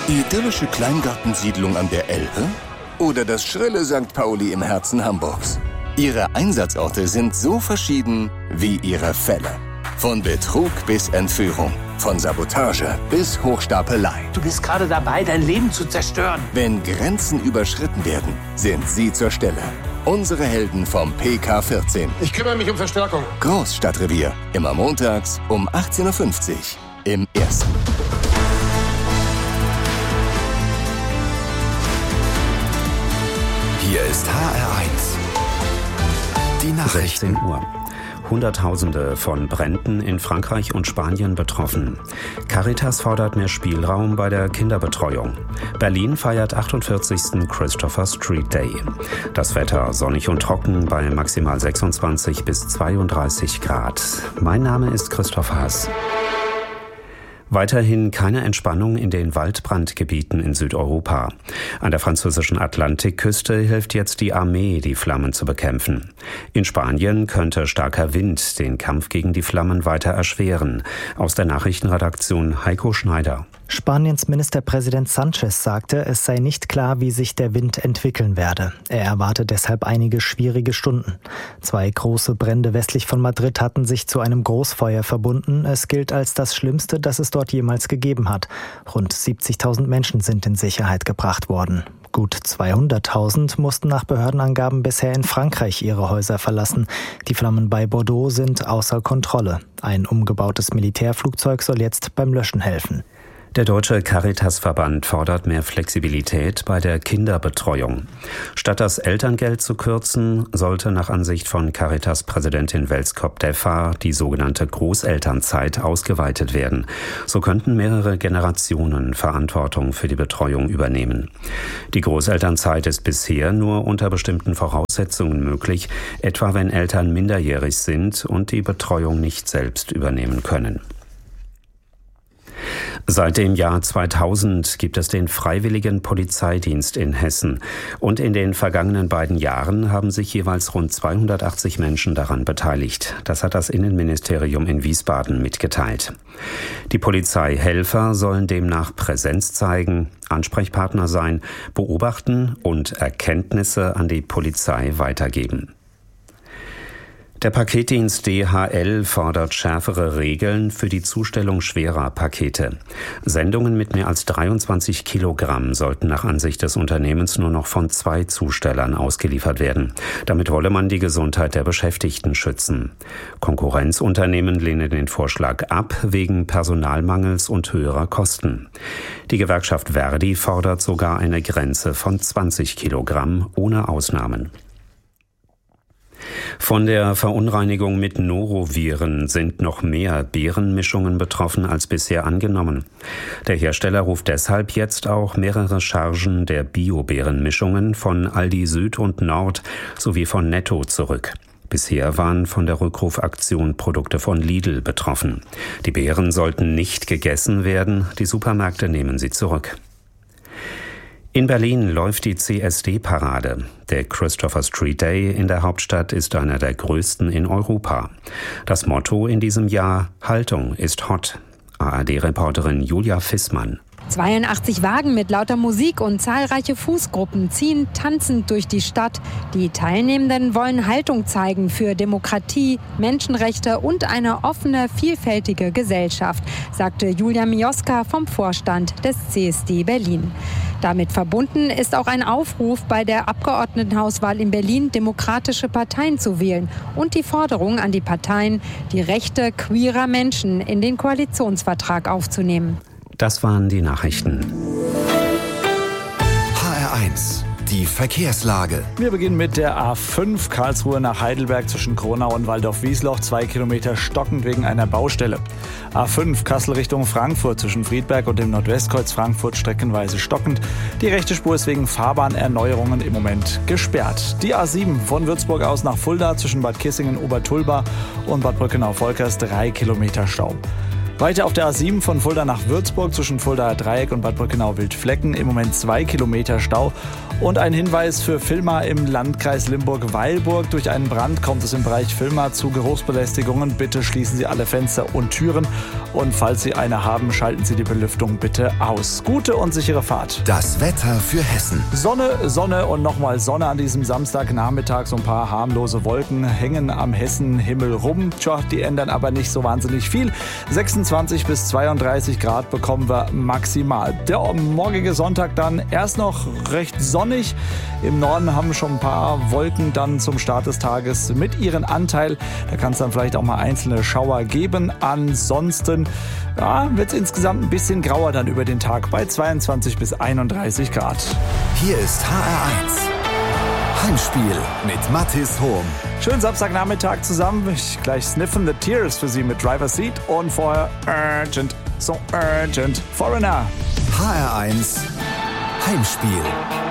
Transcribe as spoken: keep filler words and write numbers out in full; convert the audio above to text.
Idyllische Kleingartensiedlung an der Elbe? Oder das schrille Sankt Pauli im Herzen Hamburgs? Ihre Einsatzorte sind so verschieden wie ihre Fälle. Von Betrug bis Entführung, von Sabotage bis Hochstapelei. Du bist gerade dabei, dein Leben zu zerstören. Wenn Grenzen überschritten werden, sind Sie zur Stelle. Unsere Helden vom P K vierzehn. Ich kümmere mich um Verstärkung. Großstadtrevier. Immer montags um achtzehn Uhr fünfzig. Im Ersten. Hier ist H R eins. Die Nachrichten. sechzehn Uhr. Hunderttausende von Bränden in Frankreich und Spanien betroffen. Caritas fordert mehr Spielraum bei der Kinderbetreuung. Berlin feiert achtundvierzigsten Christopher Street Day. Das Wetter sonnig und trocken bei maximal sechsundzwanzig bis zweiunddreißig Grad. Mein Name ist Christoph Haas. Weiterhin keine Entspannung in den Waldbrandgebieten in Südeuropa. An der französischen Atlantikküste hilft jetzt die Armee, die Flammen zu bekämpfen. In Spanien könnte starker Wind den Kampf gegen die Flammen weiter erschweren. Aus der Nachrichtenredaktion Heiko Schneider. Spaniens Ministerpräsident Sanchez sagte, es sei nicht klar, wie sich der Wind entwickeln werde. Er erwarte deshalb einige schwierige Stunden. Zwei große Brände westlich von Madrid hatten sich zu einem Großfeuer verbunden. Es gilt als das Schlimmste, das es dort jemals gegeben hat. Rund siebzigtausend Menschen sind in Sicherheit gebracht worden. Gut zweihunderttausend mussten nach Behördenangaben bisher in Frankreich ihre Häuser verlassen. Die Flammen bei Bordeaux sind außer Kontrolle. Ein umgebautes Militärflugzeug soll jetzt beim Löschen helfen. Der Deutsche Caritas-Verband fordert mehr Flexibilität bei der Kinderbetreuung. Statt das Elterngeld zu kürzen, sollte nach Ansicht von Caritas-Präsidentin Welskop-Deffa die sogenannte Großelternzeit ausgeweitet werden. So könnten mehrere Generationen Verantwortung für die Betreuung übernehmen. Die Großelternzeit ist bisher nur unter bestimmten Voraussetzungen möglich, etwa wenn Eltern minderjährig sind und die Betreuung nicht selbst übernehmen können. Seit dem Jahr zweitausend gibt es den Freiwilligen Polizeidienst in Hessen. Und in den vergangenen beiden Jahren haben sich jeweils rund zweihundertachtzig Menschen daran beteiligt. Das hat das Innenministerium in Wiesbaden mitgeteilt. Die Polizeihelfer sollen demnach Präsenz zeigen, Ansprechpartner sein, beobachten und Erkenntnisse an die Polizei weitergeben. Der Paketdienst D H L fordert schärfere Regeln für die Zustellung schwerer Pakete. Sendungen mit mehr als dreiundzwanzig Kilogramm sollten nach Ansicht des Unternehmens nur noch von zwei Zustellern ausgeliefert werden. Damit wolle man die Gesundheit der Beschäftigten schützen. Konkurrenzunternehmen lehnen den Vorschlag ab wegen Personalmangels und höherer Kosten. Die Gewerkschaft Verdi fordert sogar eine Grenze von zwanzig Kilogramm ohne Ausnahmen. Von der Verunreinigung mit Noroviren sind noch mehr Beerenmischungen betroffen als bisher angenommen. Der Hersteller ruft deshalb jetzt auch mehrere Chargen der Bio-Beerenmischungen von Aldi Süd und Nord sowie von Netto zurück. Bisher waren von der Rückrufaktion Produkte von Lidl betroffen. Die Beeren sollten nicht gegessen werden, die Supermärkte nehmen sie zurück. In Berlin läuft die C S D-Parade. Der Christopher Street Day in der Hauptstadt ist einer der größten in Europa. Das Motto in diesem Jahr: Haltung ist hot. A R D-Reporterin Julia Fissmann. zweiundachtzig Wagen mit lauter Musik und zahlreiche Fußgruppen ziehen tanzend durch die Stadt. Die Teilnehmenden wollen Haltung zeigen für Demokratie, Menschenrechte und eine offene, vielfältige Gesellschaft, sagte Julia Mioska vom Vorstand des C S D Berlin. Damit verbunden ist auch ein Aufruf, bei der Abgeordnetenhauswahl in Berlin demokratische Parteien zu wählen und die Forderung an die Parteien, die Rechte queerer Menschen in den Koalitionsvertrag aufzunehmen. Das waren die Nachrichten. H R eins. Die Verkehrslage. Wir beginnen mit der A fünf Karlsruhe nach Heidelberg zwischen Kronau und Waldorf-Wiesloch. Zwei Kilometer stockend wegen einer Baustelle. A fünf Kassel Richtung Frankfurt zwischen Friedberg und dem Nordwestkreuz Frankfurt streckenweise stockend. Die rechte Spur ist wegen Fahrbahnerneuerungen im Moment gesperrt. Die A sieben von Würzburg aus nach Fulda zwischen Bad Kissingen, Obertulba und Bad Brückenau-Volkers. Drei Kilometer Stau. Weiter auf der A sieben von Fulda nach Würzburg zwischen Fuldaer Dreieck und Bad Brückenau-Wildflecken. Im Moment zwei Kilometer Stau. Und ein Hinweis für Villmar im Landkreis Limburg-Weilburg. Durch einen Brand kommt es im Bereich Villmar zu Geruchsbelästigungen. Bitte schließen Sie alle Fenster und Türen. Und falls Sie eine haben, schalten Sie die Belüftung bitte aus. Gute und sichere Fahrt. Das Wetter für Hessen. Sonne, Sonne und nochmal Sonne an diesem Samstagnachmittag. So ein paar harmlose Wolken hängen am Hessenhimmel rum. Tja, die ändern aber nicht so wahnsinnig viel. sechsundzwanzig bis zweiunddreißig Grad bekommen wir maximal. Der morgige Sonntag dann erst noch recht sonnig. Im Norden haben schon ein paar Wolken dann zum Start des Tages mit ihren Anteil. Da kann es dann vielleicht auch mal einzelne Schauer geben. Ansonsten ja, wird es insgesamt ein bisschen grauer dann über den Tag bei zweiundzwanzig bis einunddreißig Grad. Hier ist H R eins. Heimspiel mit Mathis Hohm. Schönen Samstagnachmittag zusammen. Ich gleich Sniffen the Tears für Sie mit Driver's Seat und vorher Urgent, so Urgent, Foreigner. H R eins Heimspiel.